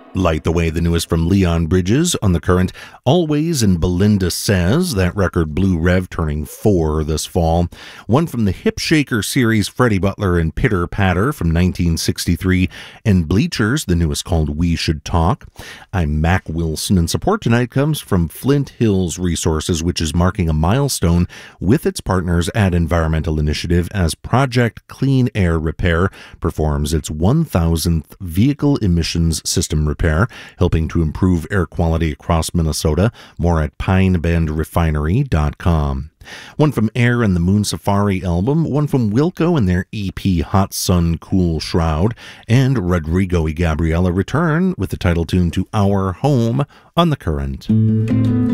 Light the Way, the newest from Leon Bridges on The Current. Always and Belinda Says, that record Blue Rev turning 4 this fall. One from the Hip Shaker series, Freddie Butler and Pitter Patter from 1963. And Bleachers, the newest called We Should Talk. I'm Mac Wilson, and support tonight comes from Flint Hills Resources, which is marking a milestone with its partners at Environmental Initiative as Project Clean Air Repair performs its 1,000th vehicle emissions system repair, helping to improve air quality across Minnesota. More at pinebendrefinery.com. One from Air and the Moon Safari album, one from Wilco and their EP Hot Sun Cool Shroud, and Rodrigo y Gabriela return with the title tune to Our Home on The Current.